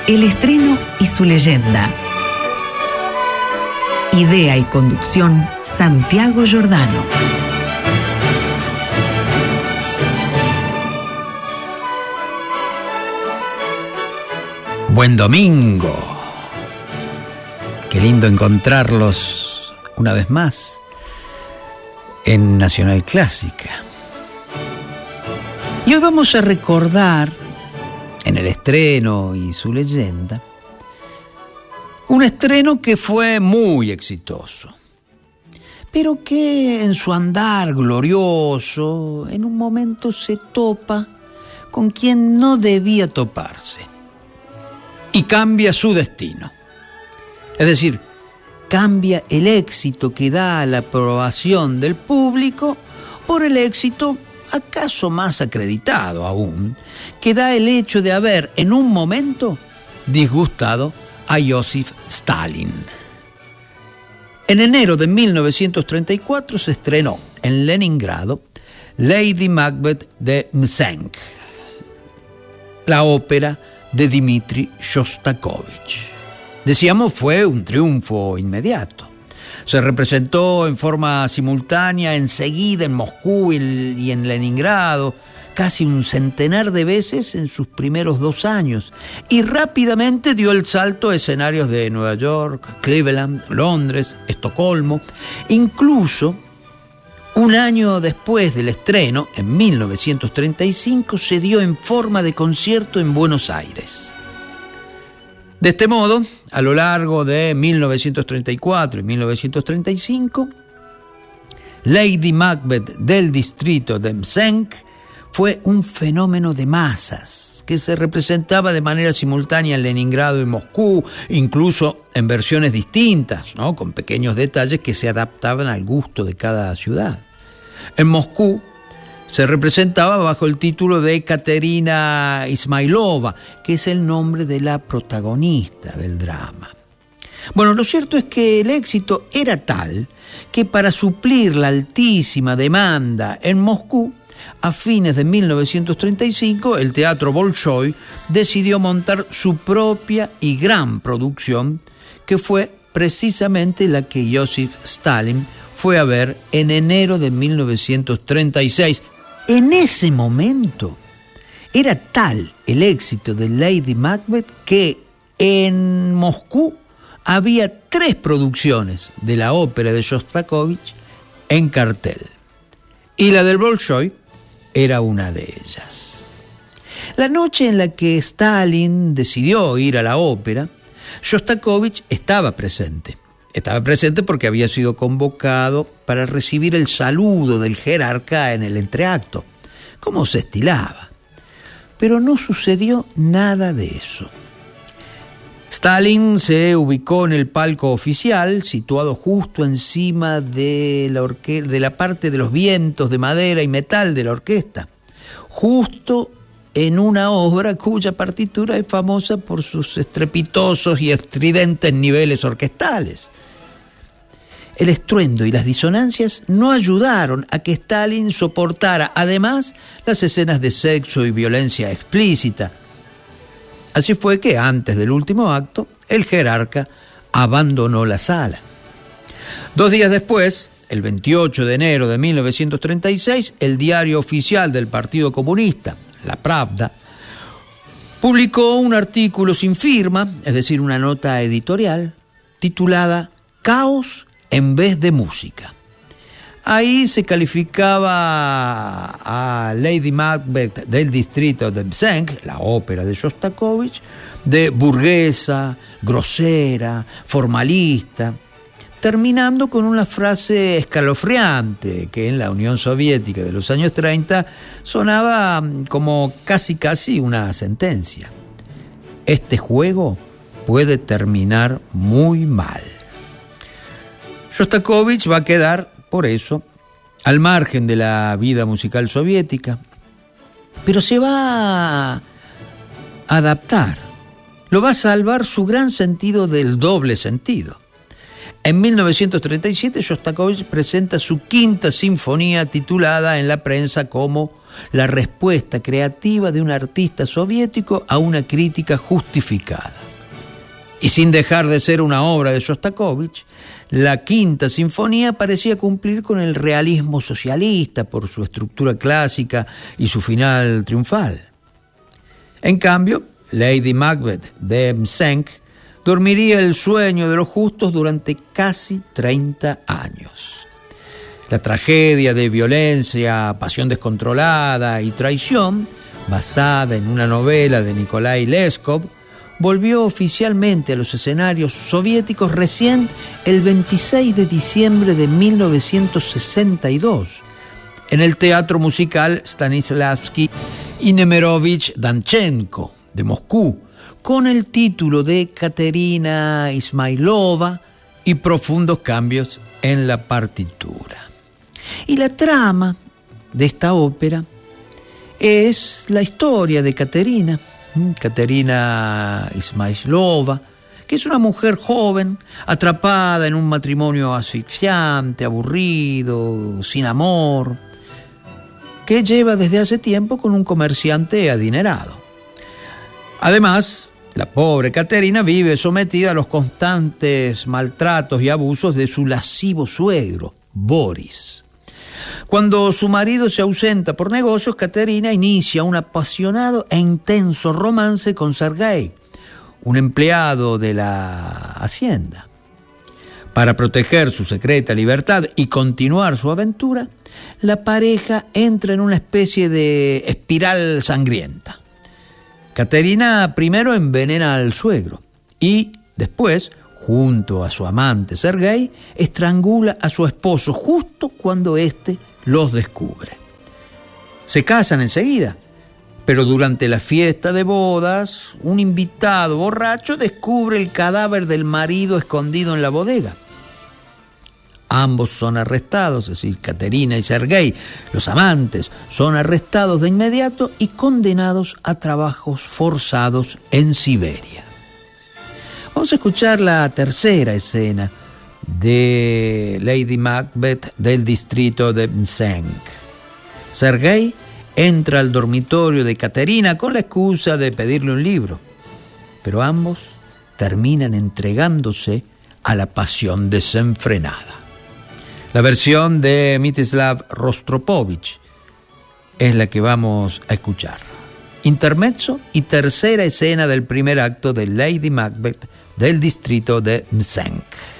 El estreno y su leyenda. Idea y conducción, Santiago Giordano. Buen domingo. Qué lindo encontrarlos una vez más en Nacional Clásica. Y hoy vamos a recordar, en el estreno y su leyenda, un estreno que fue muy exitoso, pero que en su andar glorioso, en un momento se topa con quien no debía toparse y cambia su destino. Es decir, cambia el éxito que da la aprobación del público por el éxito, acaso más acreditado aún, que da el hecho de haber en un momento disgustado a Joseph Stalin. En enero de 1934 se estrenó en Leningrado Lady Macbeth de Mtsensk, la ópera de Dmitri Shostakovich. Decíamos, fue un triunfo inmediato. Se representó en forma simultánea enseguida en Moscú y en Leningrado, casi un centenar de veces en sus primeros 2 años, y rápidamente dio el salto a escenarios de Nueva York, Cleveland, Londres, Estocolmo. Incluso, un año después del estreno, en 1935, se dio en forma de concierto en Buenos Aires. De este modo, a lo largo de 1934 y 1935, Lady Macbeth del distrito de Mtsensk fue un fenómeno de masas que se representaba de manera simultánea en Leningrado y Moscú, incluso en versiones distintas, ¿no?, con pequeños detalles que se adaptaban al gusto de cada ciudad. En Moscú se representaba bajo el título de Katerina Ismailova, que es el nombre de la protagonista del drama. Bueno, lo cierto es que el éxito era tal que para suplir la altísima demanda en Moscú, a fines de 1935, el Teatro Bolshoi decidió montar su propia y gran producción, que fue precisamente la que Joseph Stalin fue a ver en enero de 1936. En ese momento era tal el éxito de Lady Macbeth que en Moscú había 3 producciones de la ópera de Shostakovich en cartel, y la del Bolshoi era una de ellas. La noche en la que Stalin decidió ir a la ópera, Shostakovich estaba presente. Estaba presente porque había sido convocado para recibir el saludo del jerarca en el entreacto, como se estilaba. Pero no sucedió nada de eso. Stalin se ubicó en el palco oficial, situado justo encima de la parte de los vientos de madera y metal de la orquesta, justo en una obra cuya partitura es famosa por sus estrepitosos y estridentes niveles orquestales. El estruendo y las disonancias no ayudaron a que Stalin soportara, además, las escenas de sexo y violencia explícita. Así fue que antes del último acto, el jerarca abandonó la sala. 2 días después, el 28 de enero de 1936, el diario oficial del Partido Comunista, La Pravda, publicó un artículo sin firma, es decir, una nota editorial, titulada Caos en vez de música. Ahí se calificaba a Lady Macbeth del distrito de Mtsensk, la ópera de Shostakovich, de burguesa, grosera, formalista, terminando con una frase escalofriante que en la Unión Soviética de los años 30 sonaba como casi una sentencia. Este juego puede terminar muy mal. Shostakovich va a quedar, por eso, al margen de la vida musical soviética, pero se va a adaptar. Lo va a salvar su gran sentido del doble sentido. En 1937, Shostakovich presenta su 5ª sinfonía, titulada en la prensa como la respuesta creativa de un artista soviético a una crítica justificada. Y sin dejar de ser una obra de Shostakovich, la Quinta Sinfonía parecía cumplir con el realismo socialista por su estructura clásica y su final triunfal. En cambio, Lady Macbeth de Mzensk dormiría el sueño de los justos durante casi 30 años. La tragedia de violencia, pasión descontrolada y traición, basada en una novela de Nikolai Leskov, volvió oficialmente a los escenarios soviéticos recién el 26 de diciembre de 1962, en el teatro musical Stanislavski y Nemirovich Danchenko de Moscú, con el título de Katerina Ismailova y profundos cambios en la partitura. Y la trama de esta ópera es la historia de Katerina Ismailova, que es una mujer joven, atrapada en un matrimonio asfixiante, aburrido, sin amor, que lleva desde hace tiempo con un comerciante adinerado. Además, la pobre Katerina vive sometida a los constantes maltratos y abusos de su lascivo suegro, Boris. Cuando su marido se ausenta por negocios, Katerina inicia un apasionado e intenso romance con Sergei, un empleado de la hacienda. Para proteger su secreta libertad y continuar su aventura, la pareja entra en una especie de espiral sangrienta. Katerina primero envenena al suegro y después, junto a su amante Sergei, estrangula a su esposo justo cuando éste los descubre. Se casan enseguida, pero durante la fiesta de bodas, un invitado borracho descubre el cadáver del marido escondido en la bodega. Ambos son arrestados, es decir, Katerina y Sergei, los amantes, son arrestados de inmediato y condenados a trabajos forzados en Siberia. Vamos a escuchar la tercera escena de Lady Macbeth del distrito de Mzensk. Sergei entra al dormitorio de Katerina con la excusa de pedirle un libro, pero ambos terminan entregándose a la pasión desenfrenada. La versión de Mstislav Rostropovich es la que vamos a escuchar. Intermezzo y tercera escena del primer acto de Lady Macbeth del distrito de Mzensk.